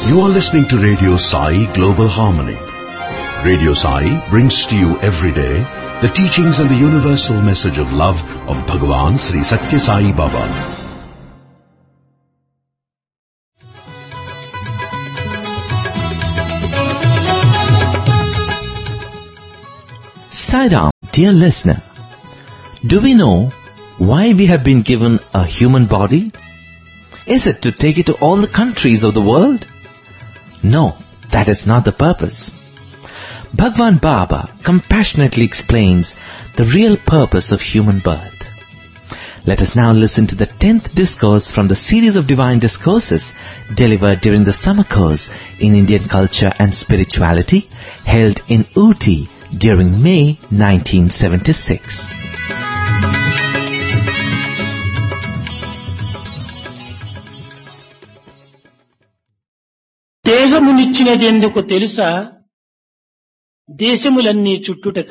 You are listening to Radio Sai Global Harmony. Radio Sai brings to you every day the teachings and the universal message of love of Bhagavan Sri Satya Sai Baba. Sairam, dear listener, do we know why we have been given a human body? Is it to take it to all the countries of the world? No, that is not the purpose. Bhagwan Baba compassionately explains the real purpose of human birth. Let us now listen to the 10th discourse from the series of divine discourses delivered during the summer course in Indian culture and spirituality held in Ooty during May 1976. దేహమునిచ్చినదెందుకు తెలుసా దేశములన్నీ చుట్టుటక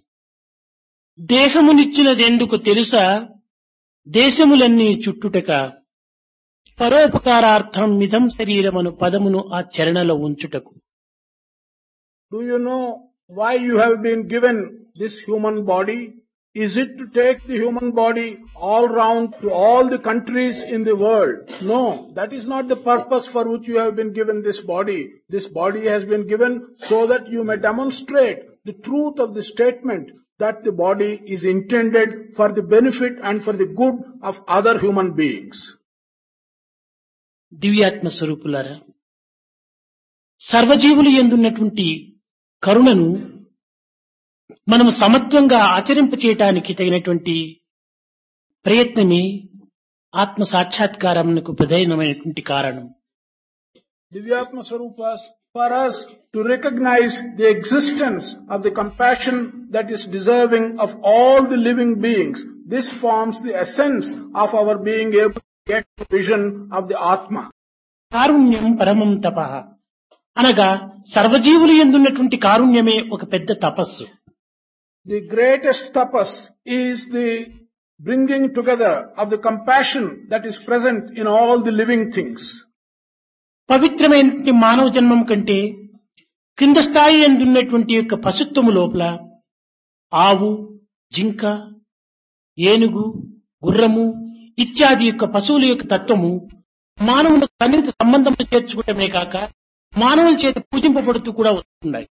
దేహమునిచ్చినదెందుకు తెలుసా దేశములన్నీ చుట్టుటక పరోపకారార్థం మిదం శరీరమను పదమును ఆ చరణలో ఉంచుటకు. Do you know why you have been given this human body? Is it to take the human body all round to all the countries in the world? No, that is not the purpose for which you have been given this body. This body has been given so that you may demonstrate the truth of the statement that the body is intended for the benefit and for the good of other human beings. దివ్యాత్మ స్వరూపులారా, సర్వజీవులు యందున్నటువంటి కరుణను మనము సమత్వంగా ఆచరింపచేయటానికి తగినటువంటి ప్రయత్నమే ఆత్మ సాక్షాత్కారమునకు ప్రధానమైనటువంటి కారణం. Divyatma Swarupas, for us to recognize the existence of the compassion that is deserving of all the living beings, this forms the essence of our being able to get the vision of the Atma. కారుణ్యం పరమం తపః అనగా సర్వజీవులు యందున్నటువంటి కారుణ్యమే ఒక పెద్ద తపస్సు. The greatest tapas is the bringing together of the compassion that is present in all the living things. పవిత్రమైనటువంటి మానవ జన్మం కంటే కింద స్థాయి ఎందున్నటువంటి యొక్క పశుత్వము లోపల ఆవు, జింక, ఏనుగు, గుర్రము ఇత్యాది యొక్క పశువుల యొక్క తత్వము మానవులకు సన్నిహిత సంబంధంలో చేర్చుకోవటమే కాక మానవుల చేత పూజింపబడుతూ కూడా వస్తున్నాయి.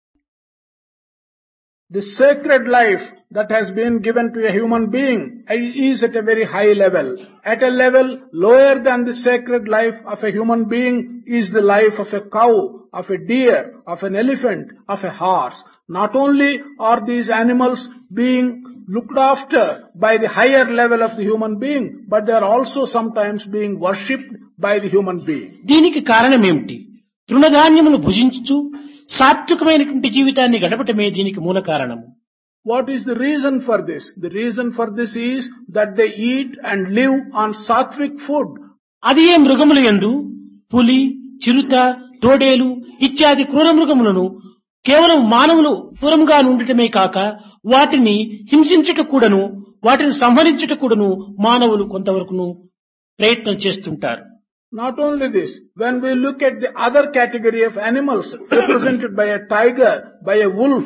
The sacred life that has been given to a human being is at a very high level. At a level lower than the sacred life of a human being is the life of a cow, of a deer, of an elephant, of a horse. Not only are these animals being looked after by the higher level of the human being, but they are also sometimes being worshipped by the human being. దీనికి కారణం ఏమిటి? తృణధాన్యమును భుజించుచు సాత్వికమైనటువంటి జీవితాన్ని గడపటమే దీనికి మూల కారణము. What is the reason for this? The reason for this is that they eat and live on sattvic food. అది ఏ మృగముల యందు పులి, చిరుత, తోడేలు ఇత్యాది క్రూర మృగములను కేవలం మానవులు దూరంగా ఉండటమే కాక వాటిని హింసించుట కూడాను, వాటిని సంహరించుట కూడాను మానవులు కొంతవరకును ప్రయత్నం చేస్తుంటారు. Not only this, when we look at the other category of animals represented by a tiger, by a wolf,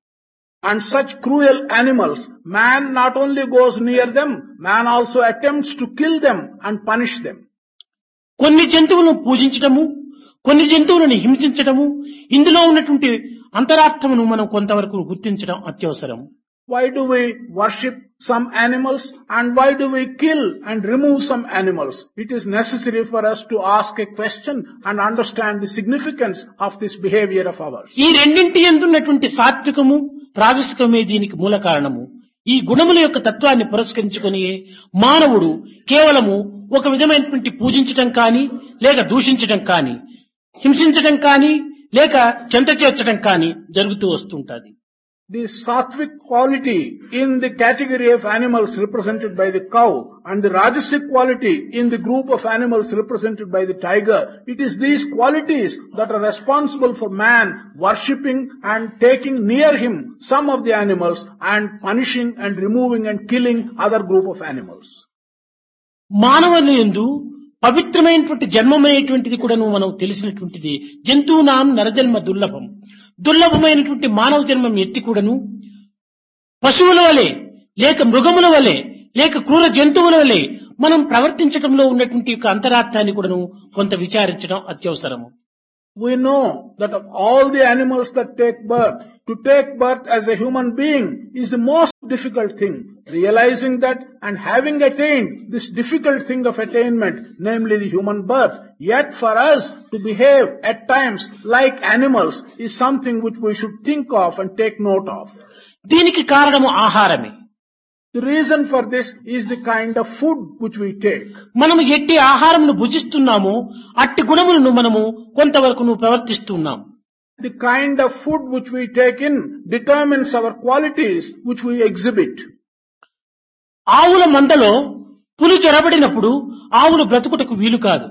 and such cruel animals, man not only goes near them, man also attempts to kill them and punish them. కొన్ని జంతువులను పూజించటము, కొన్ని జంతువులను హింసించటము, ఇందులో ఉన్నటువంటి అంతరార్థమును మనం కొంతవరకు గుర్తించడం అత్యవసరం. Why do we worship some animals and why do we kill and remove some animals? It is necessary for us to ask a question and understand the significance of this behavior of ours. ఈ రెండింటి యందున్నటువంటి సాత్వికము, రాజసికమే దీనికి మూల కారణము. ఈ గుణముల యొక్క తత్వాన్ని పురస్కరించుకొని మానవుడు కేవలము ఒక విధమైనటువంటి పూజించటం కానీ, లేక దూషించటం కానీ, హింసించటం కానీ, లేక చెంత చేర్చడం కానీ జరుగుతూ వస్తుంటది. The sattvic quality in the category of animals represented by the cow and the rajasic quality in the group of animals represented by the tiger, it is these qualities that are responsible for man worshipping and taking near him some of the animals and punishing and removing and killing other group of animals. మానవుల యందు పవిత్రమైనటువంటి జన్మం అనేటువంటిది కూడా మనం తెలిసినటువంటిది. జంతువునాం నరజన్మ దుర్లభం. దుర్లభమైనటువంటి మానవ జన్మం ఎత్తి కూడాను పశువుల వలె లేక మృగముల వలె లేక క్రూర జంతువుల వలె మనం ప్రవర్తించడంలో ఉన్నటువంటి యొక్క అంతరార్థాన్ని కూడాను కొంత విచారించడం అత్యవసరము. We know that of all the animals that take birth, to take birth as a human being is the most difficult thing. Realizing that and having attained this difficult thing of attainment, namely the human birth, yet for us to behave at times like animals is something which we should think of and take note of. దీనికి కారణము ఆహారమే. The reason for this is the kind of food which we take. మనము ఎట్టి ఆహారమును భుజిస్తున్నామో అట్టి గుణములను మనము కొంతవరకు ప్రవర్తిస్తున్నాం. The kind of food which we take in determines our qualities which we exhibit. ఆవుల మందలో పులి చొరబడినప్పుడు ఆవులు బ్రతుకుటకు వీలు కాదు.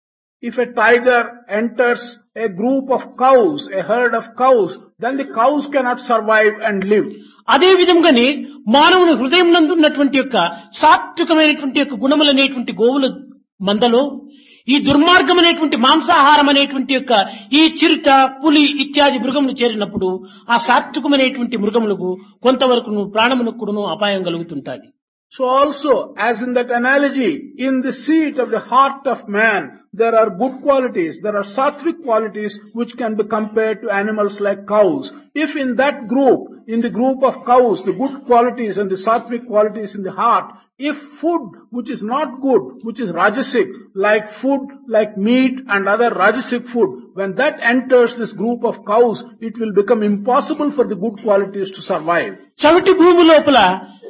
If a tiger enters a group of cows, a herd of cows, then the cows cannot survive and live. అదే విధంగానే మానవుని హృదయం నందు ఉన్నటువంటి యొక్క సాత్వికమైనటువంటి యొక్క గుణములనేటువంటి గోవుల మందలో ఈ దుర్మార్గమైనటువంటి మాంసాహారం అనేటువంటి యొక్క ఈ చిరుత పులి ఇత్యాది మృగములు చేరినప్పుడు ఆ సాత్వికమైనటువంటి మృగములకు కొంతవరకు ప్రాణమునకు కూడాను అపాయం కలుగుతుంటాది. So also, as in that analogy, in the seat of the heart of man, there are good qualities, there are sattvic qualities which can be compared to animals like cows. If in that group, in the group of cows, the good qualities and the sattvic qualities in the heart, if food which is not good, which is rajasic, like food, like meat and other rajasic food, when that enters this group of cows, it will become impossible for the good qualities to survive. చవిటి భూమి లోపల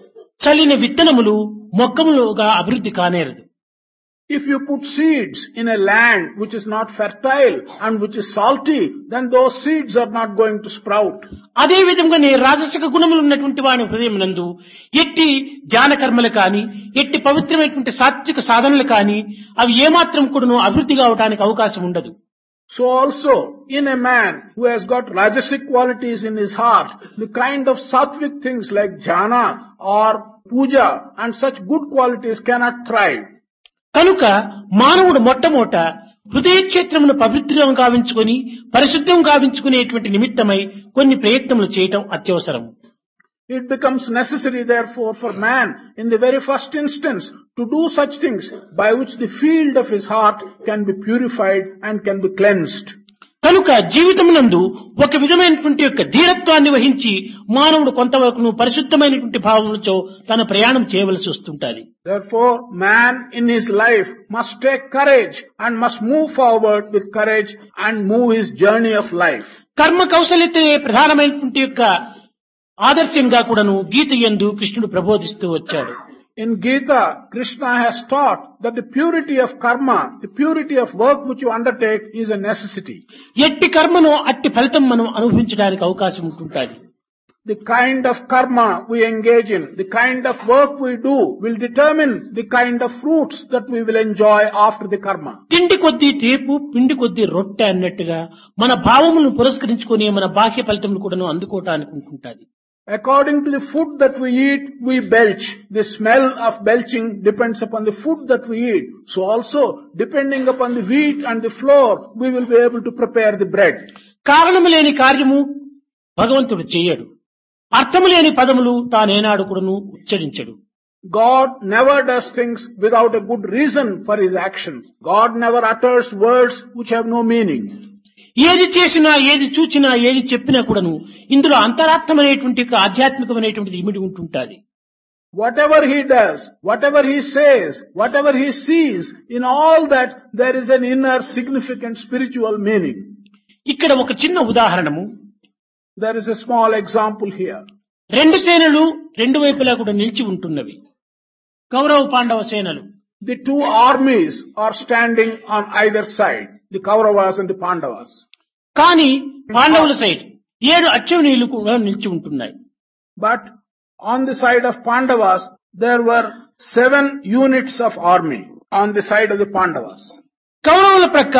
చలిన విత్తనములు మొక్కములుగా అభివృద్ధి కానేరదు. If you put seeds in a land which is not fertile and which is salty, then those seeds are not going to sprout. అదే విధంగానే రాజసిక గుణములు ఉన్నటువంటి వాని హృదయం నందు ఎట్టి ధ్యాన కర్మలు కాని ఎట్టి పవిత్రమైనటువంటి సాత్విక సాధనలు కాని అవి ఏమాత్రం కూడాను అభివృద్ధి కావడానికి అవకాశం ఉండదు. So also, in a man who has got rajasic qualities in his heart, the kind of sattvic things like jhana or puja and such good qualities cannot thrive. కనుక మానవుడు మొట్టమొదట హృదయ క్షేత్రమును పవిత్రం గావించుకొని పరిశుద్ధం గావించుకునేటువంటి నిమిత్తమై కొన్ని ప్రయత్నములు చేయటం అత్యవసరం. It becomes necessary therefore for man in the very first instance to do such things by which the field of his heart can be purified and can be cleansed. కనుక జీవితమునందు ఒక విధమైనటువంటి యొక్క ధీరత్వాన్ని వహించి మానవుడు కొంతవరకు పరిశుద్ధమైనటువంటి భావములతో తన ప్రయాణం చేయవలసి వస్తుంటది. Therefore, man in his life must take courage and must move forward with courage and move his journey of life. కర్మ కౌశల్యతనే ప్రధానమైనటువంటి యొక్క ఆదర్శంగా కూడాను గీత యందు కృష్ణుడు ప్రబోధిస్తూ వచ్చాడు. In Gita, Krishna has taught that the purity of karma, the purity of work which you undertake is a necessity. ఎట్టి కర్మను అట్టి ఫలితం మనం అనుభవించడానికి అవకాశం ఉంటుంటది. The kind of karma we engage in, the kind of work we do will determine the kind of fruits that we will enjoy after the karma. తిండి కొద్దీ తేపు పిండి కొద్దీ రొట్టె అన్నట్టుగా మన భావములను పురస్కరించుకొని మన బాహ్య ఫలితములు కూడాను అందుకోవటానికి ఉంటుంటది. According to the food that we eat, we belch. The smell of belching depends upon the food that we eat. So also, depending upon the wheat and the flour, we will be able to prepare the bread. కారణము లేని కార్యము భగవంతుడు చేయడు. అర్థము లేని పదములు తానేనాడు కూడాను ఉచ్చరించడు. God never does things without a good reason for his action. God never utters words which have no meaning. ఏది చేసినా ఏది చూచినా ఏది చెప్పినా కూడాను ఇందులో అంతరార్థమైనటువంటి ఆధ్యాత్మికమైనటువంటిది ఇమిడి ఉంటుంటది. Whatever he does, whatever he says, whatever he sees, in all that there is an inner significant spiritual meaning. ఇక్కడ ఒక చిన్న ఉదాహరణము. There is a small example here. రెండు సేనలు రెండు వైపులా కూడా నిలిచి ఉంటున్నవి. కౌరవ పాండవ సేనలు. The two armies are standing on either side, the Kauravas and the Pandavas. కానీ పాండవుల సైడ్ 7 అశ్వనీయులు కూడా నిలిచి ఉంటున్నాయి. But on the side of Pandavas, there were 7 units of army on the side of the Pandavas. కౌరవుల ప్రక్క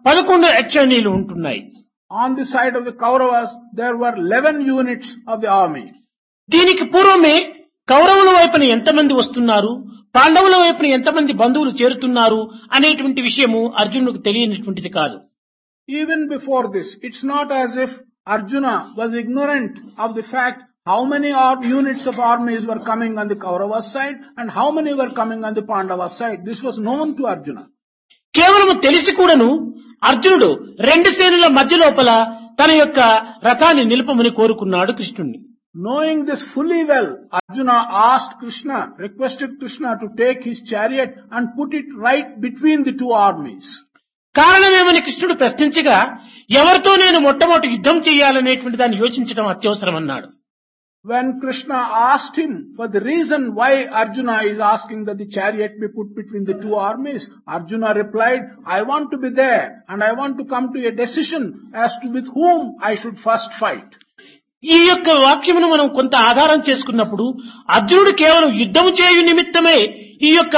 11 అశ్వనీయులు ఉంటున్నాయి. On the side of the Kauravas, there were 11 units of the army. దీనికి పూర్వమే కౌరవుల వైపున ఎంతమంది వస్తున్నారు, పాండవుల వైపున ఎంతమంది బంధువులు చేరుతున్నారు అనేటువంటి విషయము అర్జునుడికి తెలియనటువంటిది కాదు. Even before this, it's not as if Arjuna was ignorant of the fact how many units of armies were coming on the Kaurava side and how many were coming on the Pandava side. This was known to Arjuna. కేవలము తెలిసి కూడాను అర్జునుడు రెండు సేనల మధ్య లోపల తన యొక్క రథాన్ని నిలుపమని కోరుకున్నాడు కృష్ణుణ్ణి. Knowing this fully well, Arjuna asked Krishna, requested Krishna to take his chariot and put it right between the two armies. కారణమేమని కృష్ణుడు ప్రశ్నించగా, ఎవరితో నేను మొట్టమొదటి యుద్ధం చేయాలనేటువంటి దాన్ని యోచించడం అత్యవసరం అన్నాడు. When Krishna asked him for the reason why Arjuna is asking that the chariot be put between the two armies, Arjuna replied, I want to be there and I want to come to a decision as to with whom I should first fight. ఈ యొక్క వాక్యమును మనం కొంత ఆధారం చేసుకున్నప్పుడు అర్జునుడు కేవలం యుద్ధము చేయు నిమిత్తమే ఈ యొక్క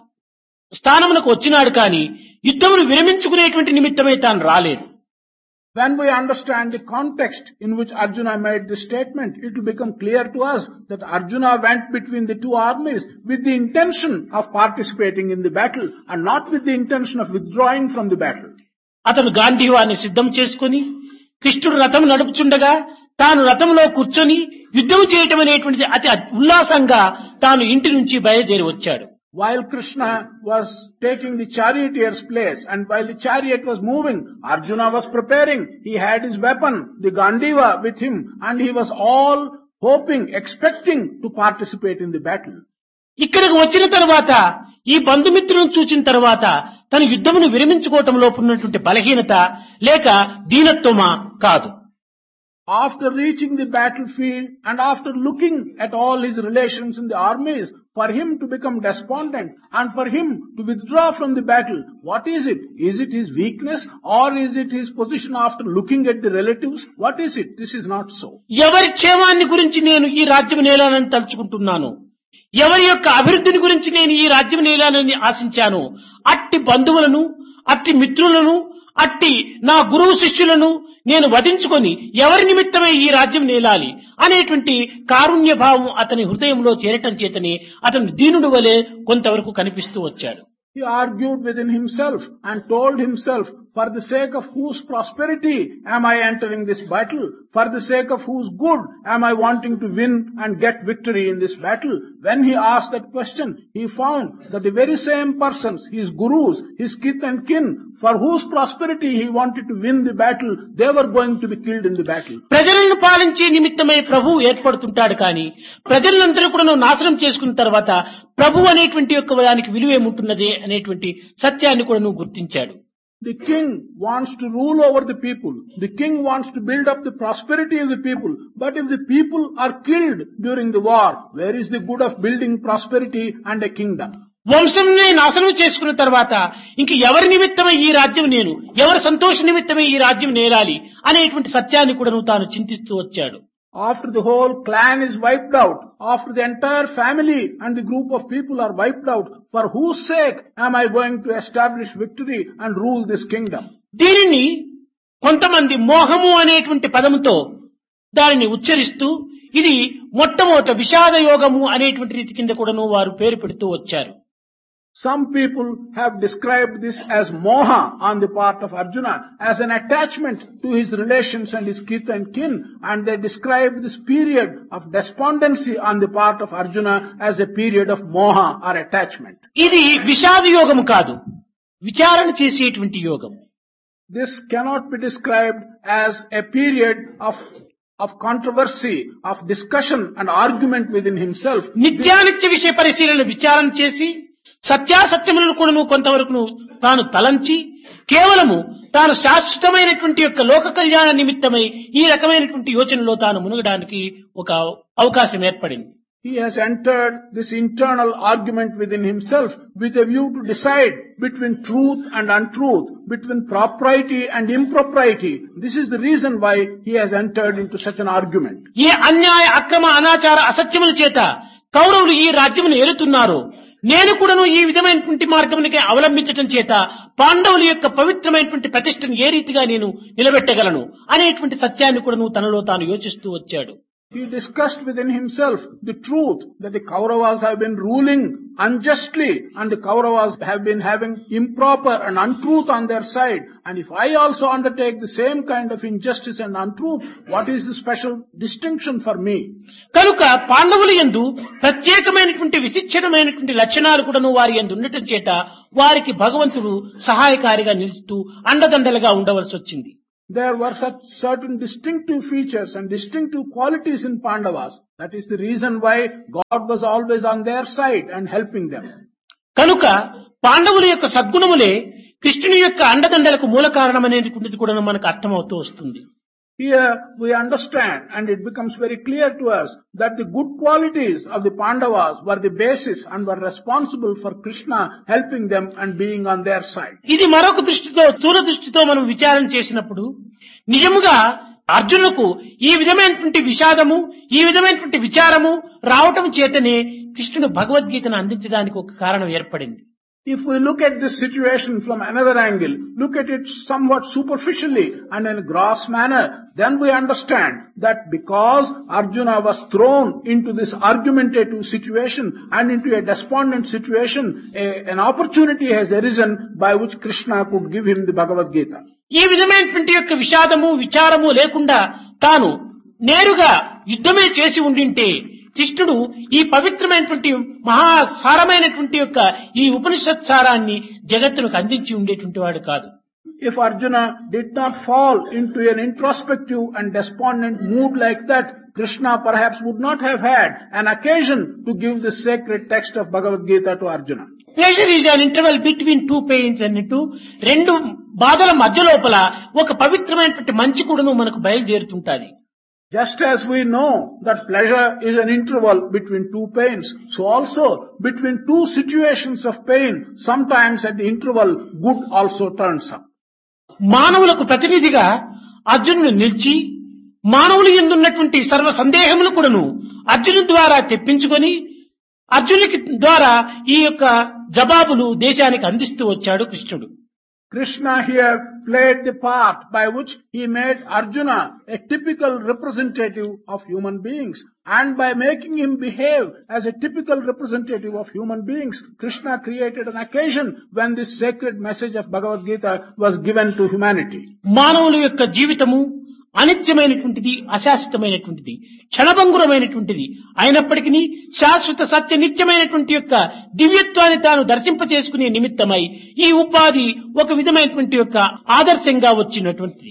స్థానమునకు వచ్చినాడు కానీ యుద్ధమును విరమించుకునేటువంటి నిమిత్తమే తాను రాలేదు. When we understand the context in which Arjuna made this statement, it will become clear to us that Arjuna went between the two armies with the intention of participating in the battle and not with the intention of withdrawing from the battle. అతను గాంధీవాన్ని సిద్ధం చేసుకుని కృష్ణుడు రథం నడుపుచుండగా తాను రథంలో కూర్చొని యుద్ధం చేయటం అనేటువంటిది అతి ఉల్లాసంగా తాను ఇంటి నుంచి బయలుదేరి వచ్చాడు. While Krishna was taking the charioteer's place and while the chariot was moving, Arjuna was preparing. He had his weapon, the Gandiva, with him and he was all hoping, expecting to participate in the battle. ఇక్కడికి వచ్చిన తర్వాత ఈ బంధుమిత్రులను చూచిన తర్వాత తన యుద్ధమును విరమించుకోవటంలో ఉన్నటువంటి బలహీనత లేక దీనత్వమా కాదు. After reaching the battlefield and after looking at all his relations in the armies, for him to become despondent and for him to withdraw from the battle, what is it? Is it his weakness or is it his position after looking at the relatives? What is it? This is not so. ఎవరి క్షేమాన్ని గురించి నేను ఈ రాజ్యం నేలాలని తలుచుకుంటున్నాను, ఎవరి యొక్క అభివృద్ధిని గురించి నేను ఈ రాజ్యం నేలాలని ఆశించాను, అట్టి బంధువులను, అట్టి మిత్రులను, అట్టి నా గురువు శిష్యులను నేను వధించుకొని ఎవరి నిమిత్తమై ఈ రాజ్యం నేలాలి అనేటువంటి కారుణ్య భావం అతని హృదయంలో చేరటం చేతని అతను దీనుడు వలె కొంతవరకు కనిపిస్తూ వచ్చాడు. He argued within himself and told himself, for the sake of whose prosperity am I entering this battle? For the sake of whose good am I wanting to win and get victory in this battle? When he asked that question, he found that the very same persons, his gurus, his kith and kin, for whose prosperity he wanted to win the battle, they were going to be killed in the battle. ప్రజలను పాలించే నిమిత్తమై ప్రభువు ఏర్పడుతుంటాడు కానీ ప్రజలందరూ కూడా నాశనం చేసుకున్న తర్వాత ప్రభు అనేటువంటి యొక్క దానికి విలువేముంటున్నది అనేటువంటి సత్యాన్ని కూడా నువ్వు గుర్తించాడు. The king wants to rule over the people. The king wants to build up the prosperity of the people. But if the people are killed during the war, where is the good of building prosperity and a kingdom? వంశంనే నాశనం చేసుకున్న తర్వాత ఇంక ఎవరి నిమిత్తమై ఈ రాజ్యం నేను, ఎవరి సంతోష నిమిత్తమై ఈ రాజ్యం నేరాలి అనేటువంటి సత్యాన్ని కూడా నువ్వు తాను చింతిస్తూ వచ్చాడు. After the whole clan is wiped out, after the entire family and the group of people are wiped out, for whose sake am I going to establish victory and rule this kingdom? దీనిని కొంతమంది మోహము అనేటువంటి పదముతో దానిని ఉచ్చరిస్తూ ఇది మొట్టమొదట విషాద యోగము అనేటువంటి రీతి కింద కూడాను వారు పేరు పెడుతూ వచ్చారు. Some people have described this as moha on the part of Arjuna, as an attachment to his relations and his kith and kin, and they describe this period of despondency on the part of Arjuna as a period of moha or attachment. ఇది విషాద యోగము కాదు, విచారణ చేసేటువంటి యోగం. This cannot be described as a period of controversy, of discussion and argument within himself. నిత్యానిత్య విషయ పరిశీలన విచారణ చేసి సత్యాసత్యములను కూడా కొంతవరకు తాను తలంచి కేవలము తాను శాశ్వతమైనటువంటి యొక్క లోక కళ్యాణ నిమిత్తమై ఈ రకమైనటువంటి యోచనలో తాను మునగడానికి ఒక అవకాశం ఏర్పడింది. He has entered this internal argument within himself with a view to decide between truth and untruth, between propriety and impropriety. This is the reason why he has entered into such an argument. ఏ అన్యాయ అక్రమ అనాచార అసత్యముల చేత కౌరవులు ఈ రాజ్యమును ఏలుతున్నారు, నేను కూడాను ఈ విధమైనటువంటి మార్గమునికి అవలంబించడం చేత పాండవుల యొక్క పవిత్రమైనటువంటి ప్రతిష్టను ఏ రీతిగా నేను నిలబెట్టగలను అనేటువంటి సత్యాన్ని కూడా తనలో తాను యోచిస్తూ వచ్చాడు. He discussed within himself the truth that the Kauravas have been ruling unjustly and the Kauravas have been having improper and untruth on their side. And if I also undertake the same kind of injustice and untruth, what is the special distinction for me? కనుక పాండవుల యందు ప్రత్యేకమైనటువంటి విశిష్టమైనటువంటి లక్షణాలు కూడాను వారి యందు ఉండటం చేత వారికి భగవంతుడు సహాయకారిగా నిలుస్తూ అండదండలుగా ఉండవలసి వచ్చింది. There were such certain distinctive features and distinctive qualities in Pandavas. That is the reason why God was always on their side and helping them. కనుక పాండవుల యొక్క సద్గుణములే కృష్ణుని యొక్క అండదండలకు మూల కారణమనేటువంటిది కూడా మనకు అర్థమవుతూ వస్తుంది. Here we understand and it becomes very clear to us that the good qualities of the Pandavas were the basis and were responsible for Krishna helping them and being on their side. ఇది మరొక దృష్టితో స్థూల దృష్టితో మనం విచారణ చేసినప్పుడు నిజముగా అర్జునుకు ఈ విధమైనటువంటి విషాదము ఈ విధమైనటువంటి విచారము రావటం చేతనే కృష్ణుడు భగవద్గీతను అందించడానికి ఒక కారణం ఏర్పడింది. If we look at this situation from another angle, look at it somewhat superficially and in a gross manner, then we understand that because Arjuna was thrown into this argumentative situation and into a despondent situation, an opportunity has arisen by which Krishna could give him the Bhagavad Gita. ఈ విధమైనటువంటి యొక్క విషాదము విచారము లేకుండా తాను నేరుగా యుద్ధమే చేసి ఉండింటే కృష్ణుడు ఈ పవిత్రమైనటువంటి మహాసారమైనటువంటి యొక్క ఈ ఉపనిషత్ సారాన్ని జగత్తునికి అందించి ఉండేటువంటి వాడు కాదు. If Arjuna did not fall into an introspective and despondent mood like that, Krishna perhaps would not have had an occasion to give the sacred text of Bhagavad Gita to Arjuna. Pleasure is an interval between two pains అన్నట్టు రెండు బాధల మధ్య లోపల ఒక పవిత్రమైనటువంటి మంచి కూడాను మనకు బయలుదేరుతుంటాది. Just as we know that pleasure is an interval between two pains, so also between two situations of pain, sometimes at the interval good also turns up. మానవులకు ప్రతినిధిగా అర్జునుడు నిలిచి మానవులు ఎందున్నటువంటి సర్వ సందేహములు కూడాను అర్జును ద్వారా తెప్పించుకొని అర్జునునికి ద్వారా ఈ యొక్క జవాబులు దేశానికి అందిస్తూ వచ్చాడు కృష్ణుడు. Krishna here played the part by which he made Arjuna a typical representative of human beings. And by making him behave as a typical representative of human beings, Krishna created an occasion when this sacred message of Bhagavad Gita was given to humanity. మానవుల యొక్క జీవితము అనిత్యమైనటువంటిది, అశాశ్వతమైనటువంటిది, క్షణభంగురమైనటువంటిది అయినప్పటికీ శాశ్వత సత్య నిత్యమైనటువంటి యొక్క దివ్యత్వాన్ని తాను దర్శింపచేసుకునే నిమిత్తమై ఈ ఉపాధి ఒక విధమైనటువంటి యొక్క ఆదర్శంగా వచ్చినటువంటిది.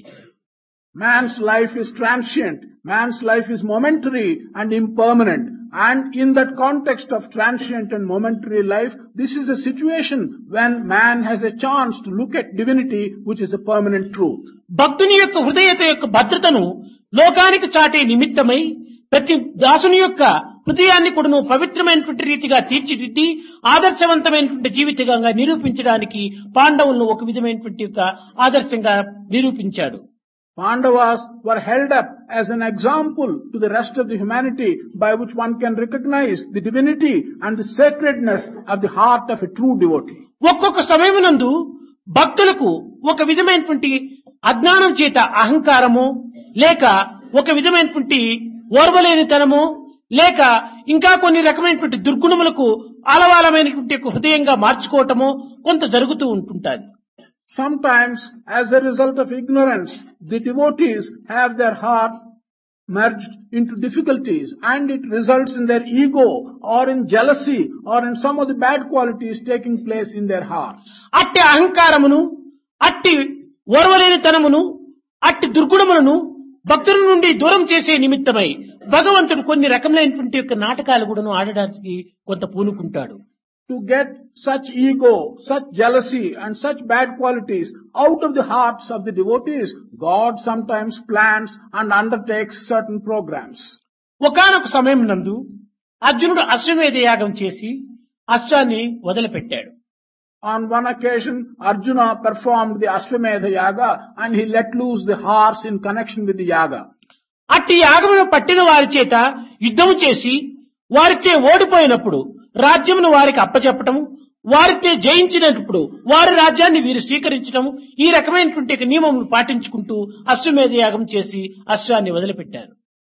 Man's life is transient. Man's life is momentary and impermanent. And in that context of transient and momentary life, this is a situation when man has a chance to look at divinity, which is a permanent truth. భక్తుని యొక్క హృదయత యొక్క భద్రతను లోకానికి చాటే నిమిత్తమై ప్రతి దాసుని యొక్క హృదయాన్ని కూడాను పవిత్రమైనటువంటి రీతిగా తీర్చిదిద్ది ఆదర్శవంతమైనటువంటి జీవితంగా నిరూపించడానికి పాండవులను ఒక విధమైనటువంటి యొక్క ఆదర్శంగా నిరూపించాడు. Pandavas were held up as an example to the rest of the humanity by which one can recognize the divinity and the sacredness of the heart of a true devotee. ఒక్కొక్క సమయమునందు భక్తులకు ఒక విధమైనటువంటి అజ్ఞానం చేత అహంకారము లేక ఒక విధమైనటువంటి ఓర్వలేనితనము లేక ఇంకా కొన్ని రకమైనటువంటి దుర్గుణములకు ఆలవాలమైనటువంటి హృదయంగా మార్చుకోవటము కొంత జరుగుతూ ఉంటుంటాది. Sometimes, as a result of ignorance, the devotees have their heart merged into difficulties and it results in their ego or in jealousy or in some of the bad qualities taking place in their hearts. అట్టి అహంకారమును, అట్టి ఓర్వలేనితనమును, అట్టి దుర్గుణములను భక్తుల నుండి దూరం చేసే నిమిత్తమై భగవంతుడు కొన్ని రకములైనటువంటి యొక్క నాటకాలు కూడాను ఆడడానికి కొంత పూనుకుంటాడు. To get such ego, such jealousy and such bad qualities out of the hearts of the devotees, God sometimes plans and undertakes certain programs. ఒకానొక సమయం నందు అర్జునుడు అశ్వమేధ యాగం చేసి అశ్వాన్ని వదిలిపెట్టాడు. On one occasion, Arjuna performed the Ashwamedha Yaga and he let loose the horse in connection with the yaga. అట్టి యాగమును పట్టిన వారి చేత యుద్ధము చేసి వారిచే ఓడిపోయినప్పుడు రాజ్యమును వారికి అప్పచెప్పటము, వారితే జయించినప్పుడు వారి రాజ్యాన్ని వీరు స్వీకరించటము, ఈ రకమైనటువంటి నియమములు పాటించుకుంటూ అశ్వమేధ యాగం చేసి అశ్వాన్ని వదిలిపెట్టారు.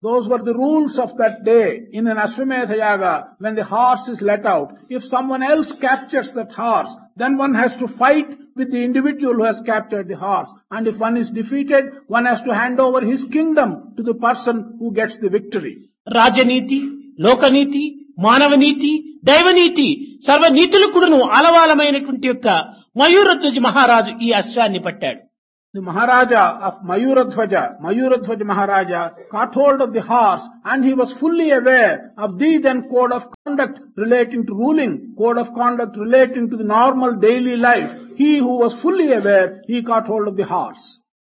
Those were the rules of that day in an Ashwamedha Yaga when the horse is let out. If someone else captures that horse, then one has to fight with the individual who has captured the horse. And if one is defeated, one has to hand over his kingdom to the person who gets the victory. రాజనీతి, లోకనీతి, మానవనీతి, దైవనీతి సర్వనీతులు కూడాను ఆలవాలమైనటువంటి యొక్క మయూరధ్వజ మహారాజు ఈ అశ్వాన్ని పట్టాడు. The Maharaja of Mayuradhwaja Maharaja caught hold of the horse, and he was fully aware of the then code of conduct relating to ruling, code of conduct relating to the normal daily life. He who was fully aware, he caught hold of the horse.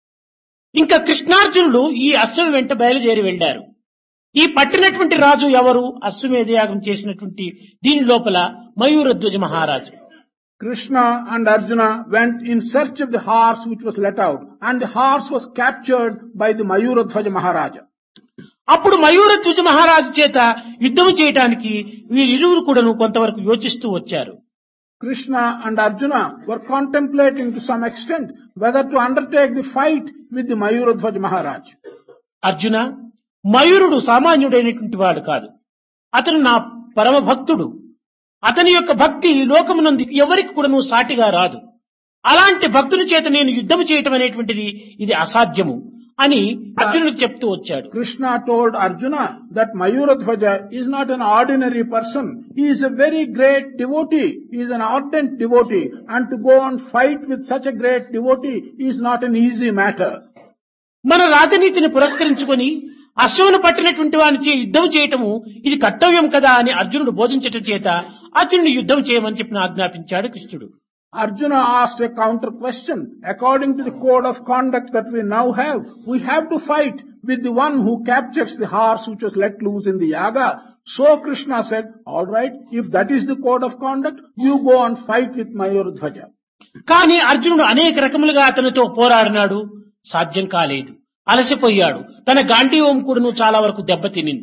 ఇంకా కృష్ణార్జునుడు ఈ అశ్వం వెంట బయలుదేరి వెళ్లారు. ఈ పట్టినటువంటి రాజు ఎవరు? అశ్వమేధ యాగం చేసినటువంటి దీని లోపల మయూరధ్వజ మహారాజు. Krishna and Arjuna went in search of the horse which was let out, and the horse was captured by the Mayuradhwaja Maharaja. అప్పుడు మయూరధ్వజ మహారాజు చేత యుద్ధం చేయడానికి వీరిరువురు కూడాను కొంతవరకు యోచిస్తూ వచ్చారు. Krishna and Arjuna were contemplating to some extent whether to undertake the fight with the Mayuradhwaja Maharaj. Arjuna, మయూరుడు సామాన్యుడైనటువంటి వాడు కాదు. అతను నా పరమ భక్తుడు. అతని యొక్క భక్తి లోకమునందు ఎవరికి కూడాను సాటిగా రాదు. అలాంటి భక్తుని చేత నేను యుద్ధం చేయటం అనేటువంటిది ఇది అసాధ్యము అని అర్జునుడికి చెప్తూ వచ్చాడు. Krishna told Arjuna that Mayuradhwaja is not an ordinary person. He is a very great devotee. He is an ardent devotee, and to go and fight with such a great devotee is not an easy matter. మన రాజనీతిని పురస్కరించుకొని అశ్వమును పట్టినటువంటి వానికి యుద్ధం చేయటము ఇది కర్తవ్యం కదా అని అర్జునుడు బోధించటం చేత అర్జునుడు యుద్ధం చేయమని చెప్పిన ఆజ్ఞాపించాడు కృష్ణుడు. Arjuna asked a counter question. According to the code of conduct that we now have, we have to fight with the one who captures the horse which was let loose in the yaga. So Krishna said, all right, if that is the code of conduct, you go and fight with Mayuradhwaja. కానీ అర్జునుడు అనేక రకములుగా అతనితో పోరాడినాడు. సాధ్యం కాలేదు. అలసిపోయాడు. తన గాంధీవం కూడాను చాలా వరకు దెబ్బతినింది.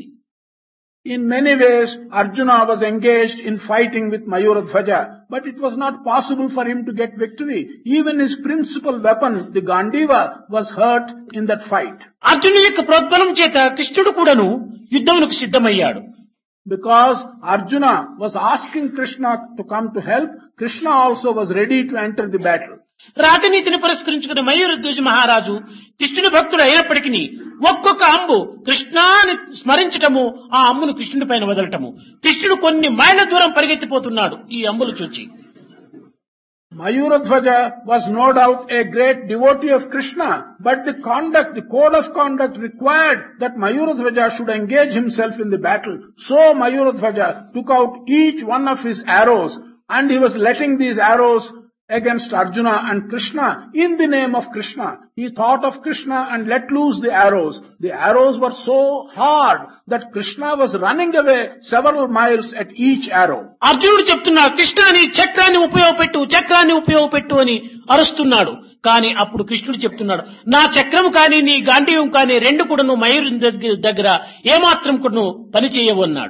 In many ways, Arjuna was engaged in fighting with Mayuradhwaja, but it was not possible for him to get victory. Even his principal weapon, the Gandiva, was hurt in that fight. అర్జునుడి యొక్క ప్రోద్బలం చేత కృష్ణుడు కూడాను యుద్ధమునకు సిద్ధమయ్యాడు. Because Arjuna was asking Krishna to come to help, Krishna also was ready to enter the battle. రాజనీతిని పురస్కరించుకున్న మయూరధ్వజ మహారాజు కృష్ణుని భక్తుడు అయినప్పటికీ ఒక్కొక్క అంబు కృష్ణాని స్మరించటము, ఆ అంబును కృష్ణుడి పైన వదలటము. కృష్ణుడు కొన్ని మైళ్ళ దూరం పరిగెత్తిపోతున్నాడు ఈ అంబులు చూచి. Mayuradhwaja was no doubt a great devotee of Krishna, but the code of conduct required that Mayuradhwaja should engage himself in the battle. So Mayuradhwaja took out each one of his arrows, and he was letting these arrows against Arjuna and Krishna in the name of Krishna. He thought of Krishna and let loose the arrows. The arrows were so hard that Krishna was running away several miles at each arrow. అర్జునుడు చెప్తున్నాడు, కృష్ణాని చక్రాన్ని ఉపయోగపెట్టు అని అరుస్తున్నాడు. కానీ అప్పుడు కృష్ణుడు చెప్తున్నాడు, నా చక్రం కానీ నీ గాంధీవం కానీ రెండు కూడాను మయూరుని దగ్గర ఏమాత్రం కూడాను పని చేయవు అన్నాడు.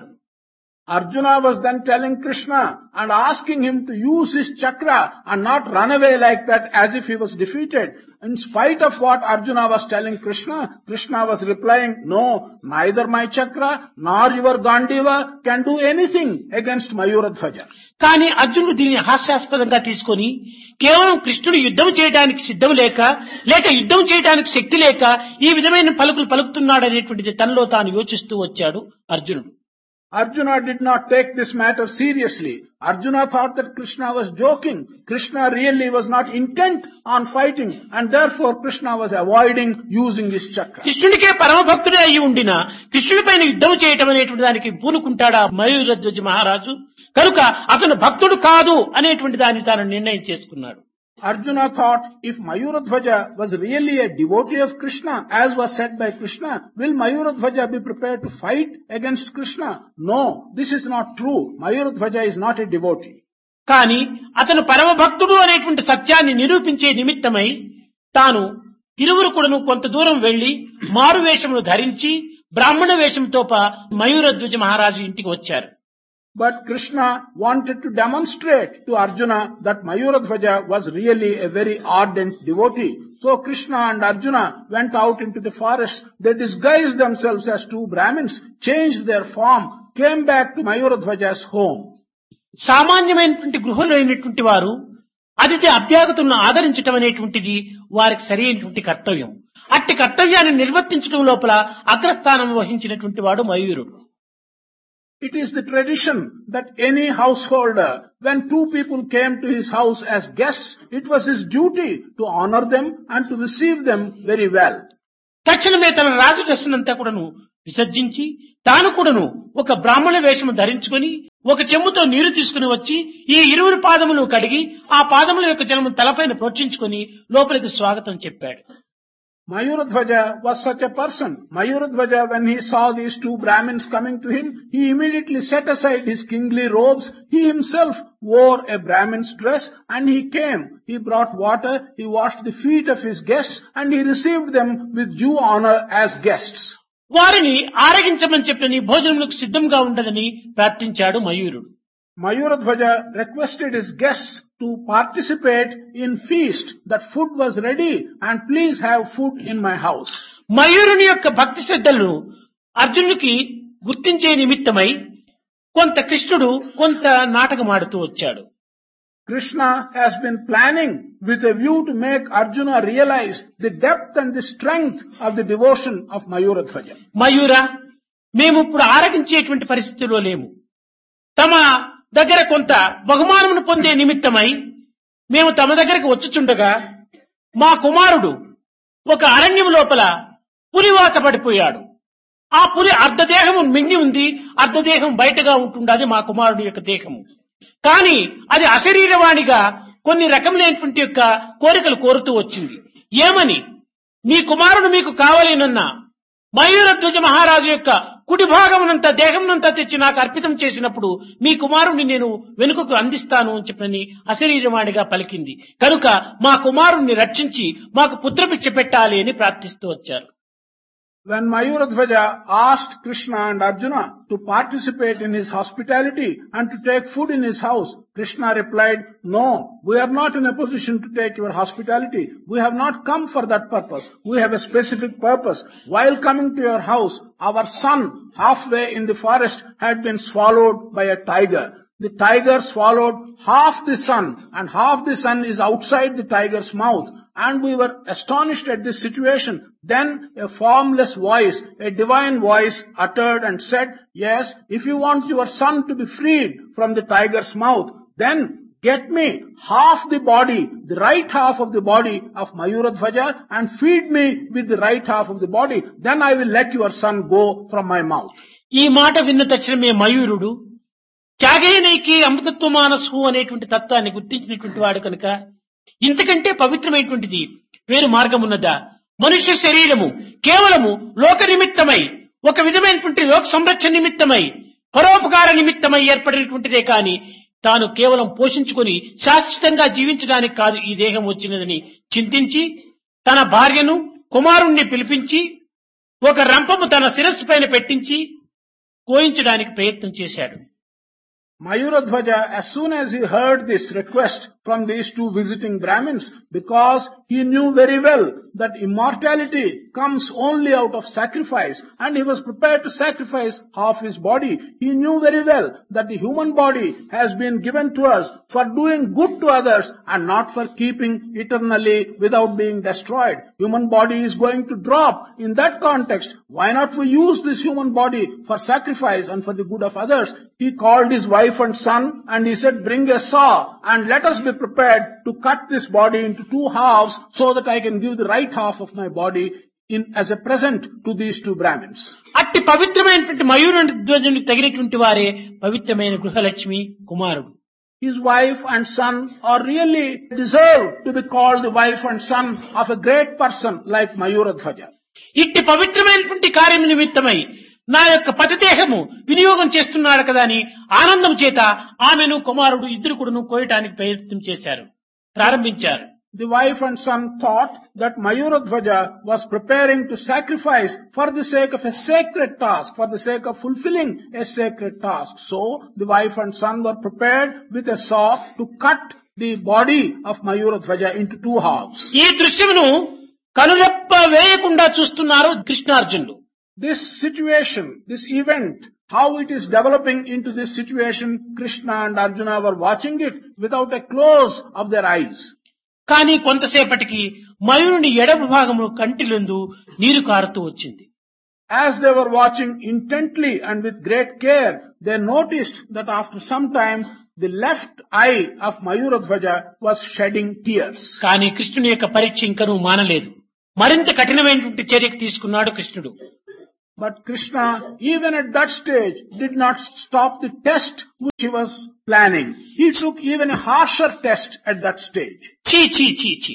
Arjuna was then telling Krishna and asking him to use his chakra and not run away like that as if he was defeated. In spite of what Arjuna was telling Krishna, Krishna was replying, no, neither my chakra nor your Gandiva can do anything against Mayuradhwaja. కానీ అర్జునుడు దీన్ని హాస్యాస్పదంగా తీసుకొని కేవలం కృష్ణుడు యుద్ధం చేయడానికి సిద్ధం లేక యుద్ధం చేయడానికి శక్తి లేక ఈ విధమైన పలుకులు పలుకుతున్నాడు అనేటువంటిది తనలో తాను యోచిస్తూ వచ్చాడు అర్జునుడు. Arjuna did not take this matter seriously. Arjuna thought that Krishna was joking. Krishna really was not intent on fighting, and therefore Krishna was avoiding using his chakra. కృష్ణుడికే పరమ భక్తుడే అయి ఉండినా కృష్ణుడి పైన యుద్ధం చేయటం అనేటువంటి దానికి పూనుకుంటాడా మయూరధ్వజ మహారాజు? కనుక అతను భక్తుడు కాదు అనేటువంటి దాన్ని తాను నిర్ణయం చేసుకున్నాడు. Arjuna thought, if Mayuradhwaja was really a devotee of Krishna, as was said by Krishna, will Mayuradhwaja be prepared to fight against Krishna? No, this is not true. Mayuradhwaja is not a devotee. కానీ అతను పరమ భక్తుడు అనేటువంటి సత్యాన్ని నిరూపించే నిమిత్తమై తాను ఇరువురు కూడాను కొంత దూరం వెళ్లి మారు వేషమును ధరించి బ్రాహ్మణ వేషంతో మయూరధ్వజ మహారాజు ఇంటికి వచ్చారు. But Krishna wanted to demonstrate to Arjuna that Mayuradhwaja was really a very ardent devotee. So Krishna and Arjuna went out into the forest. They disguised themselves as two Brahmins, changed their form, came back to Mayuradhwaja's home. సామాన్యమైనటువంటి గృహంలో అయినటువంటి వారు అతిథి అభ్యాగతులను ఆదరించడం అనేటువంటిది వారికి సరైనటువంటి కర్తవ్యం. అట్టి కర్తవ్యాన్ని నిర్వర్తించడం లోపల అగ్రస్థానం వహించినటువంటి వాడు మయూరుడు. It is the tradition that any householder, when two people came to his house as guests, it was his duty to honor them and to receive them very well. తక్షణమే తన రాజు డ్రెస్సునంతా కూడాను విసర్జించి తాను కూడాను ఒక బ్రాహ్మణ వేషము ధరించుకొని ఒక చెంబుతో నీరు తీసుకుని వచ్చి ఈ ఇరువురు పాదములు కడిగి ఆ పాదముల యొక్క జలము తలపైన ప్రోక్షించుకొని లోపలికి స్వాగతం చెప్పాడు. Mayuradhwaja was such a person. Mayuradhwaja, when he saw these two Brahmins coming to him, he immediately set aside his kingly robes. He himself wore a Brahmin's dress and he came. He brought water, he washed the feet of his guests and he received them with due honor as guests. వారిని ఆరగించమని చెప్పని భోజనములకు సిద్ధంగా ఉండదని ప్రార్థించాడు మయూరుడు. Mayuradhwaja requested his guests to participate in feast, that food was ready and please have food in my house. మయూరుని యొక్క భక్తి శ్రద్ధలను అర్జునుడికి గుర్తించే నిమిత్తమై కొంత కృష్ణుడు కొంత నాటకమాడుతూ వచ్చాడు. Krishna has been planning with a view to make Arjuna realize the depth and the strength of the devotion of Mayuradhwaja. మయూర, మేము ఇప్పుడు ఆరగించేటువంటి పరిస్థితిలో లేము. తమ దగ్గర కొంత బహుమానమును పొందే నిమిత్తమై మేము తమ దగ్గరకు వచ్చుచుండగా మా కుమారుడు ఒక అరణ్యం లోపల పులివాత పడిపోయాడు. ఆ పులి అర్ధదేహము మింగి ఉంది, అర్ధదేహం బయటగా ఉంటుండది మా కుమారుడు యొక్క దేహము. కానీ అది అశరీరవాణిగా కొన్ని రకములైనటువంటి యొక్క కోరికలు కోరుతూ వచ్చింది. ఏమని? మీ కుమారుడు మీకు కావాలేనన్నా మయూరధ్వజ మహారాజు యొక్క కుడి భాగమునంతా దేహమునంతా తెచ్చి నాకు అర్పితం చేసినప్పుడు మీ కుమారుడిని నేను వెనుకకు అందిస్తాను అని చెప్పని అశరీరవాణిగా పలికింది. కనుక మా కుమారుణ్ణి రక్షించి మాకు పుత్రభిక్ష పెట్టాలి అని ప్రార్థిస్తూ వచ్చారు. When Mayuradhwaja asked Krishna and Arjuna to participate in his hospitality and to take food in his house, Krishna replied, "No, we are not in a position to take your hospitality. We have not come for that purpose. We have a specific purpose. While coming to your house, our son, halfway in the forest, had been swallowed by a tiger. The tiger swallowed half the sun, and half the sun is outside the tiger's mouth. And we were astonished at this situation. Then a formless voice, a divine voice, uttered and said, 'Yes, if you want your son to be freed from the tiger's mouth, then get me half the body, the right half of the body of Mayuradhwaja, and feed me with the right half of the body. Then I will let your son go from my mouth.'" ఈ మాట విన్న తక్షణమే మయూరుడు త్యాగేనైకి అమృతత్వ మానసు అనేటువంటి తత్వాన్ని గుర్తించినటువంటి వాడు కనుక ఇంతకంటే పవిత్రమైనటువంటిది వేరు మార్గమున్నదా? మనుష్య శరీరము కేవలము లోక నిమిత్తమై, ఒక విధమైనటువంటి లోక సంరక్షణ నిమిత్తమై, పరోపకార నిమిత్తమై ఏర్పడినటువంటిదే కాని తాను కేవలం పోషించుకొని శాశ్వతంగా జీవించడానికి కాదు ఈ దేహం వచ్చినదని చింతించి తన భార్యను కుమారుణ్ణి పిలిపించి ఒక రంపము తన శిరస్సు పైన పెట్టించి కోయించడానికి ప్రయత్నం చేశాడు. Mayuradhwaja, as soon as he heard this request from these two visiting Brahmins, because he knew very well that immortality comes only out of sacrifice, and he was prepared to sacrifice half his body. He knew very well that the human body has been given to us for doing good to others and not for keeping eternally without being destroyed. Human body is going to drop. In that context, why not we use this human body for sacrifice and for the good of others? He called his wife and son and he said, "Bring a saw and let us be prepared to cut this body into two halves so that I can give the right half of my body as a present to these two Brahmins." అట్టి పవిత్రమైనటువంటి మయూరధ్వజునికి తగినటువంటి వారే పవిత్రమైన గృహలక్ష్మి కుమారుడు. His wife and son are really deserve to be called the wife and son of a great person like Mayuradhwaja. ఇట్టి పవిత్రమైనటువంటి కార్యం నిమిత్తమై నా యొక్క పతిదేహము వినియోగం చేస్తున్నాడు కదా అని ఆనందం చేత ఆమెను కుమారుడు ఇద్దరు కూడాను కోయటానికి ప్రయత్నం చేశారు, ప్రారంభించారు. The wife and son thought that Mayuradhwaja was preparing to sacrifice for the sake of a sacred task, for the sake of fulfilling a sacred task. So the wife and son were prepared with a saw to cut the body of Mayuradhwaja into two halves. ఈ దృశ్యమును కనురెప్ప వేయకుండా చూస్తున్నారు కృష్ణార్జునులు. This situation, this event, how it is developing into this situation, Krishna and Arjuna were watching it without a close of their eyes. కానీ కొంతసేపటికి మయూరుని ఎడమ భాగము కంటిలందు నీరు కారుతూ వచ్చింది. As they were watching intently and with great care, they noticed that after some time, the left eye of Mayuradhwaja was shedding tears. కానీ కృష్ణుని యొక్క పరీక్ష ఇంకనూ మానలేదు. మరింత కఠినమైనటువంటి చర్యకు తీసుకున్నాడు కృష్ణుడు. But Krishna, even at that stage, did not stop the test which he was planning. He took even a harsher test at that stage. చీ చీ చీ చీ,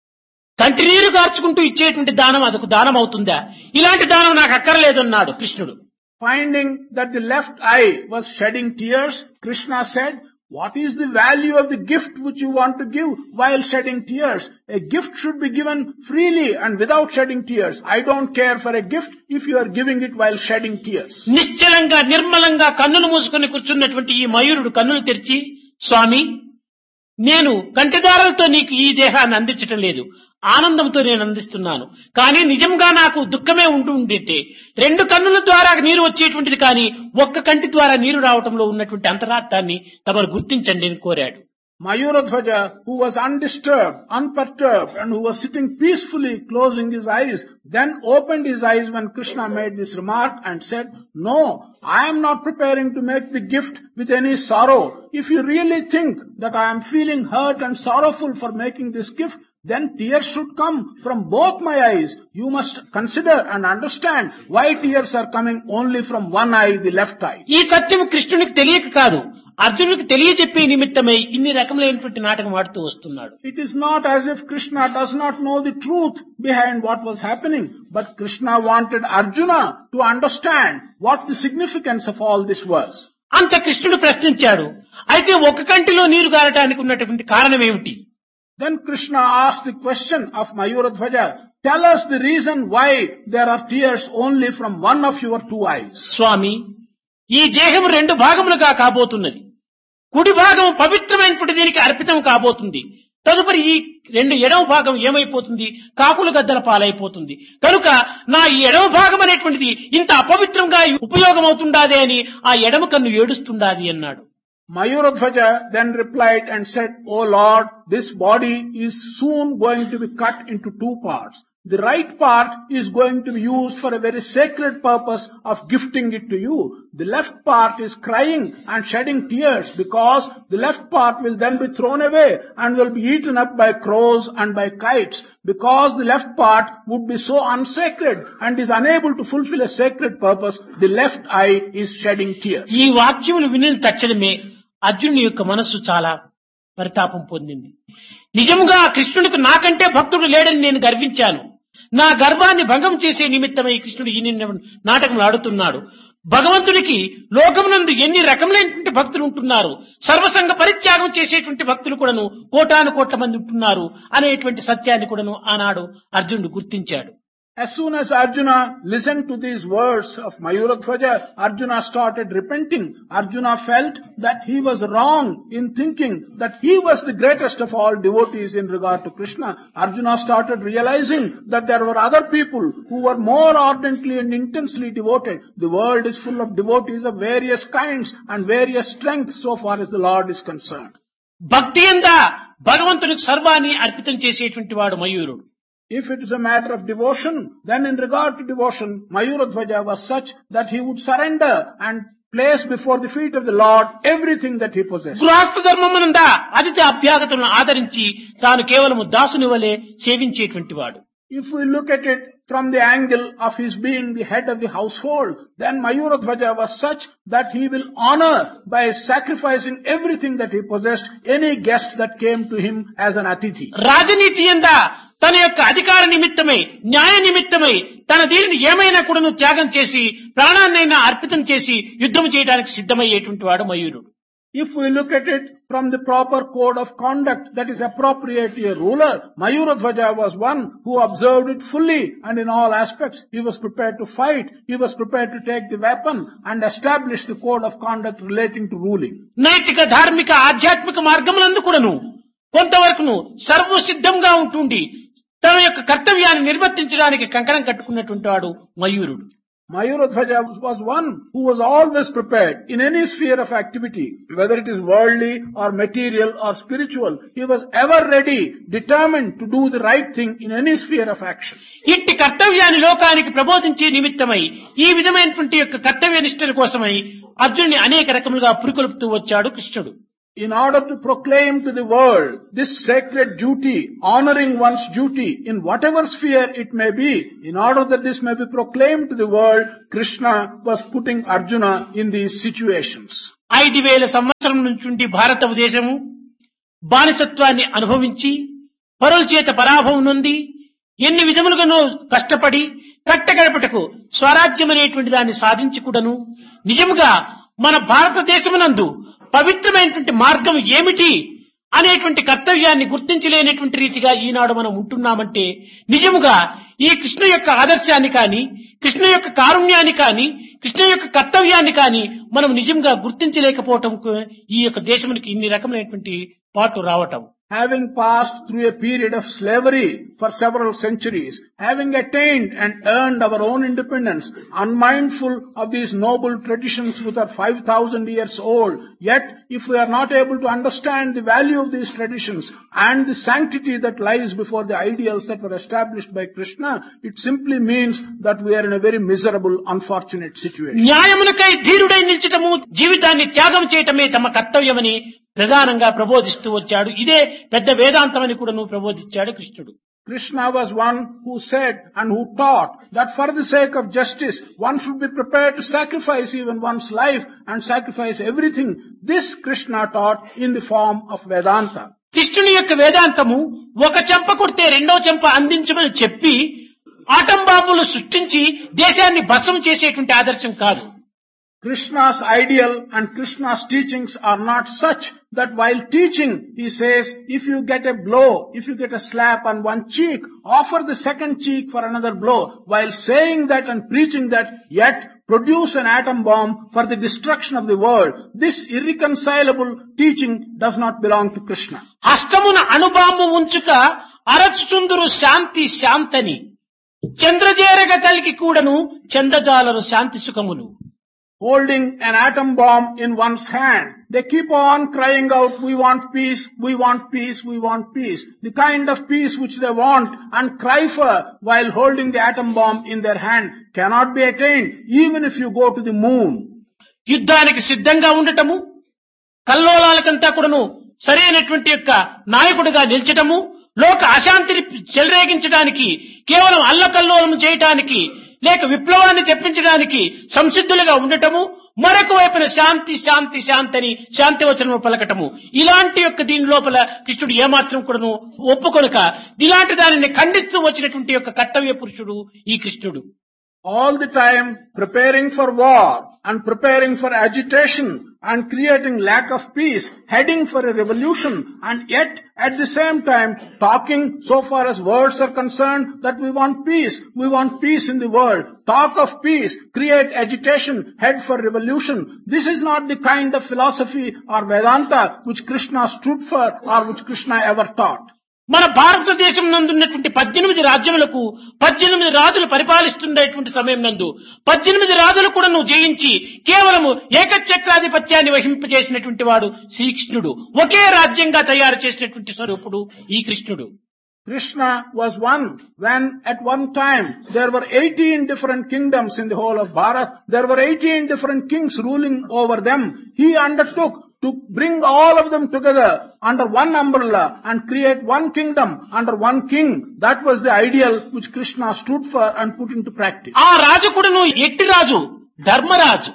కంటి నీరు కార్చుకుంటూ ఇచ్చేటువంటి దానం అదొక దానం అవుతుందా? ఇలాంటి దానం నాకు అక్కర్లేదన్నాడు కృష్ణుడు. Finding that the left eye was shedding tears, Krishna said, what is the value of the gift which you want to give while shedding tears? A gift should be given freely and without shedding tears. I don't care for a gift if you are giving it while shedding tears. నిశ్చలంగా నిర్మలంగా కన్నులు మూసుకొని కూర్చున్నటువంటి ఈ మయూరుడు కన్నులు తెరిచి, స్వామి, నేను కంటిదారాలతో నీకు ఈ దేహాన్ని అందించటం లేదు, ఆనందంతో నేను అందిస్తున్నాను. కానీ నిజంగా నాకు దుఃఖమే ఉంటుంటే రెండు కన్నుల ద్వారా నీరు వచ్చేటువంటిది, కానీ ఒక్క కంటి ద్వారా నీరు రావటంలో ఉన్నటువంటి అంతరార్థాన్ని తమరు గుర్తించండి అని కోరాడు. Mayuradhwaja, who was undisturbed, unperturbed, and who was sitting peacefully closing his eyes, then opened his eyes when Krishna made this remark and said, no, I am not preparing to make the gift with any sorrow. If you really think that I am feeling hurt and sorrowful for making this gift, then tears should come from both my eyes. You must consider and understand why tears are coming only from one eye, the left eye. ఈ సత్యం కృష్ణునికి తెలియక కాదు, అర్జునుడికి తెలియజెప్పే నిమిత్తమై ఇన్ని రకములైనటువంటి నాటకం ఆడుతూ వస్తున్నాడు. It is not as if Krishna does not know the truth behind what was happening, but Krishna wanted Arjuna to understand what the significance of all this was. అంత కృష్ణుడు ప్రశ్నించాడు, అయితే ఒక కంటిలో నీరు గారటానికి ఉన్నటువంటి కారణం ఏమిటి? Then Krishna asked the question of Mayuradhwaja, tell us the reason why there are tears only from one of your two eyes. స్వామి, ఈ దేహం రెండు భాగములుగా కాబోతున్నది. కుడి భాగం పవిత్రమైనటువంటి దీనికి అర్పితం కాబోతుంది. తదుపరి ఈ రెండు ఎడమ భాగం ఏమైపోతుంది? కాకులు గద్దల పాలైపోతుంది. కనుక నా ఈ ఎడమ భాగం అనేటువంటిది ఇంత అపవిత్రంగా ఉపయోగం అవుతుండాదే అని ఆ ఎడమ కన్ను ఏడుస్తుండాది అన్నాడు. Mayuradhwaja then replied and said, O Lord, this body is soon going to be cut into two parts. The right part is going to be used for a very sacred purpose of gifting it to you. The left part is crying and shedding tears because the left part will then be thrown away and will be eaten up by crows and by kites, because the left part would be so unsacred and is unable to fulfill a sacred purpose. The left eye is shedding tears. ఈ వాక్యములు వినిన తక్షణమే అర్జునుని యొక్క మనస్సు చాలా పరితాపం పొందింది. నిజంగా కృష్ణుడికి నాకంటే భక్తుడు లేడని నేను గర్వించాను. నా గర్వాన్ని భంగం చేసే నిమిత్తమై కృష్ణుడు ఈ నాటకం ఆడుతున్నాడు. భగవంతుడికి లోకమునందు ఎన్ని రకములైనటువంటి భక్తులు ఉంటున్నారు, సర్వసంగ పరిత్యాగం చేసేటువంటి భక్తులు కూడాను కోటాను కోట్ల మంది ఉంటున్నారు అనేటువంటి సత్యాన్ని కూడాను ఆనాడు అర్జునుడు గుర్తించాడు. As soon as Arjuna listened to these words of Mayuradhwaja, Arjuna started repenting. Arjuna felt that he was wrong in thinking that he was the greatest of all devotees in regard to Krishna. Arjuna started realizing that there were other people who were more ardently and intensely devoted. The world is full of devotees of various kinds and various strengths so far as the Lord is concerned. భక్తి అందా భగవంతునికి సర్వాన్ని అర్పితం చేసేటువంటి వాడు మయూరుడు. If it is a matter of devotion, then in regard to devotion, Mayuradhwaja was such that he would surrender and place before the feet of the Lord everything that he possessed. గృహస్థ ధర్మమునందా అతిథి అభ్యాగతులను ఆదరించి తాను కేవలము దాసుని వలె సేవించేటువంటి వాడు. If we look at it from the angle of his being the head of the household, then Mayuradhwaja was such that he will honor by sacrificing everything that he possessed any guest that came to him as an atithi. రాజనీతి యందా తన యొక్క అధికార నిమిత్తమై, న్యాయ నిమిత్తమై తన దీనిని ఏమైనా కూడాను త్యాగం చేసి ప్రాణాన్నైనా అర్పితం చేసి యుద్ధం చేయడానికి సిద్ధమయ్యేటువంటి వాడు మయూరుడు. If we look at it from the proper code of conduct that is appropriate to a ruler, Mayuradhwaja was one who observed it fully and in all aspects. He was prepared to fight, he was prepared to take the weapon and establish the code of conduct relating to ruling. నైతిక ధార్మిక ఆధ్యాత్మిక మార్గములందు కూడాను కొంతవరకును సర్వసిద్ధంగా ఉంటుండి తన యొక్క కర్తవ్యాన్ని నిర్వర్తించడానికి కంకణం కట్టుకున్నటువంటి వాడు మయూరుడు. Mayuradhwaja was one who was always prepared in any sphere of activity, whether it is worldly or material or spiritual. He was ever ready, determined to do the right thing in any sphere of action. ఇట్టి కర్తవ్యాన్ని లోకానికి ప్రబోధించే నిమిత్తమై ఈ విధమైనటువంటి యొక్క కర్తవ్య నిష్ఠల కోసమై అర్జునుని అనేక రకములుగా పురికొల్పుతూ వచ్చాడు కృష్ణుడు. In order to proclaim to the world this sacred duty, honoring one's duty in whatever sphere it may be, in order that this may be proclaimed to the world, Krishna was putting Arjuna in these situations. 5000 సంవత్సరం నుంచి భారతదేశము బానిసత్వాన్ని అనుభవించి పరుల చేత పరాభవం నొంది ఎన్ని విధములుగానో కష్టపడి కట్టగడపటకు స్వరాజ్యం అనేటువంటి దాన్ని సాధించి కూడాను నిజముగా మన భారతదేశమునందు పవిత్రమైనటువంటి మార్గం ఏమిటి అనేటువంటి కర్తవ్యాన్ని గుర్తించలేనటువంటి రీతిగా ఈనాడు మనం ఉంటున్నామంటే నిజముగా ఈ కృష్ణ యొక్క ఆదర్శాన్ని కానీ కృష్ణ యొక్క కారుణ్యాన్ని కానీ కృష్ణ యొక్క కర్తవ్యాన్ని కానీ మనం నిజంగా గుర్తించలేకపోవటం ఈ యొక్క దేశమునికి ఇన్ని రకమైనటువంటి పాటు రావటం. Having passed through a period of slavery for several centuries, having attained and earned our own independence, unmindful of these noble traditions which are 5,000 years old, yet if we are not able to understand the value of these traditions and the sanctity that lies before the ideals that were established by Krishna, it simply means that we are in a very miserable, unfortunate situation. న్యాయమునకై ధీరుడై నిలిచటము జీవితాన్ని త్యాగం చేయటమే తమ కర్తవ్యమని ప్రధానంగా ప్రబోధిస్తూ వచ్చాడు. ఇదే పెద్ద వేదాంతం అని కూడా ప్రబోధించాడు కృష్ణుడు. Krishna was one who said and who taught that for the sake of justice, one should be prepared to sacrifice even one's life and sacrifice everything. This Krishna taught in the form of Vedanta. కృష్ణుని యొక్క వేదాంతము ఒక చెంప కొడితే రెండో చెంప అందించమని చెప్పి atom బాంబులు సృష్టించి దేశాన్ని భస్మం చేసేటువంటి ఆదర్శం కాదు. Krishna's ideal and Krishna's teachings are not such that while teaching, he says, if you get a blow, if you get a slap on one cheek, offer the second cheek for another blow. While saying that and preaching that, yet produce an atom bomb for the destruction of the world. This irreconcilable teaching does not belong to Krishna. హస్తమున అణుబాంబు ఉంచుక అరచుచుందురు శాంతి శాంతని చంద్రజేరగ కలిగి కూడను చందజాలరు శాంతి సుఖములు. Holding an atom bomb in one's hand, they keep on crying out, we want peace, we want peace, we want peace. The kind of peace which they want and cry for while holding the atom bomb in their hand cannot be attained even if you go to the moon. యుద్ధానికి సిద్ధంగా ఉండటము, కల్లోలాలకంతా కూడాను సరైనటువంటి యొక్క నాయకుడిగా నిల్చటము, లోక అశాంతిని చెలరేగించడానికి కేవలం అల్లకల్లోలం చేయటానికి లేక విప్లవాన్ని తెప్పించడానికి సంసిద్ధులుగా ఉండటము, మరొక వైపున శాంతి శాంతి శాంతని శాంతి వచనము పలకటము, ఇలాంటి యొక్క దీని లోపల కృష్ణుడు ఏమాత్రం కూడాను ఒప్పుకొనక ఇలాంటి దానిని ఖండిస్తూ వచ్చినటువంటి యొక్క కర్తవ్య పురుషుడు ఈ కృష్ణుడు. All the time preparing for war and preparing for agitation and creating lack of peace, heading for a revolution, and yet at the same time talking so far as words are concerned that we want peace in the world, talk of peace, create agitation, head for revolution. This is not the kind of philosophy or Vedanta which Krishna stood for or which Krishna ever taught. మన భారతదేశం నందున్నటువంటి 18 రాజ్యములకు 18 రాజులు పరిపాలిస్తున్నటువంటి సమయం నందు 18 రాజులు కూడా జయించి కేవలము ఏకచక్రాధిపత్యాన్ని వహింపజేసినటువంటి వాడు శ్రీకృష్ణుడు. ఒకే రాజ్యంగా తయారు చేసినటువంటి స్వరూపుడు ఈ కృష్ణుడు. Krishna was one when at one time there were 18 different kingdoms in the whole of Bharat. There were 18 different kings ruling over them. He undertook to bring all of them together under one umbrella and create one kingdom under one king. That was the ideal which Krishna stood for and put into practice. ఆ రాజు కూడాను ఎట్టి రాజు ధర్మరాజు.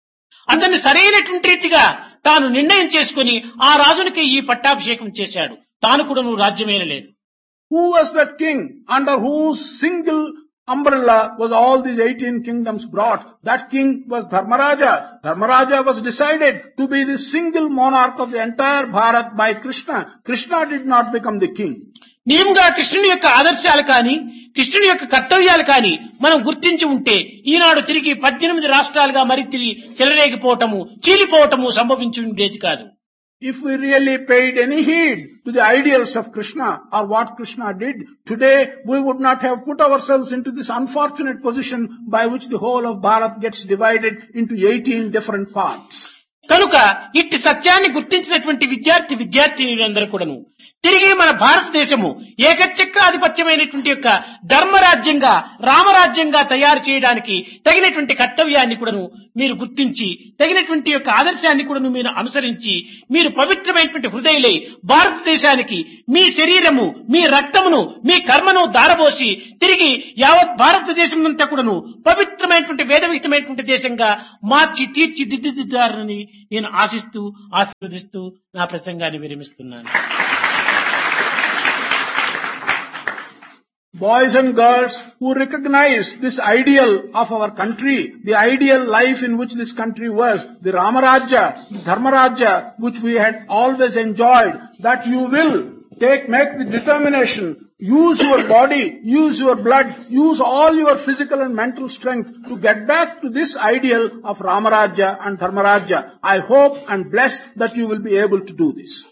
అతన్ని సరైనటువంటి రీతిగా తాను నిర్ణయం చేసుకుని ఆ రాజునికి ఈ పట్టాభిషేకం చేశాడు. తాను కూడాను రాజ్యమేనలేదు. Who was that king under whose single umbrella was all these 18 kingdoms brought? That king was Dharmaraja. Dharmaraja was decided to be the single monarch of the entire Bharat by Krishna. Krishna did not become the king. నిజంగా కృష్ణుని యొక్క ఆదర్శాలు కానీ కృష్ణుని యొక్క కర్తవ్యాలు కానీ మనం గుర్తించి ఉంటే ఈనాడు తిరిగి 18 రాష్ట్రాలుగా మరి తిరిగి చెలరేగిపోవటము చీలిపోవటము సంభవించి ఉండేది కాదు. If we really paid any heed to the ideals of Krishna or what Krishna did, today we would not have put ourselves into this unfortunate position by which the whole of Bharat gets divided into 18 different parts. కనుక ఇట్టి సత్యాన్ని గుర్తించినటువంటి విద్యార్థినులందరూ కూడాను తిరిగి మన భారతదేశము ఏకచక్రాధిపత్యమైనటువంటి యొక్క ధర్మరాజ్యంగా రామరాజ్యంగా తయారు చేయడానికి తగినటువంటి కర్తవ్యాన్ని కూడాను మీరు గుర్తించి తగినటువంటి యొక్క ఆదర్శాన్ని కూడాను మీరు అనుసరించి మీరు పవిత్రమైనటువంటి హృదయులై భారతదేశానికి మీ శరీరము మీ రక్తమును మీ కర్మను దారబోసి తిరిగి యావత్ భారతదేశం అంతా కూడాను పవిత్రమైనటువంటి వేదవిహితమైనటువంటి దేశంగా మార్చి తీర్చిదిద్దుతారని నేను ఆశిస్తూ ఆశీర్వదిస్తూ నా ప్రసంగాన్ని విరమిస్తున్నాను. Boys and girls who recognize this ideal of our country, the ideal life in which this country was, the Ramarajya, the Dharmarajya, which we had always enjoyed, that you will make the determination, use your body, use your blood, use all your physical and mental strength to get back to this ideal of Ramarajya and Dharmarajya. I hope and bless that you will be able to do this.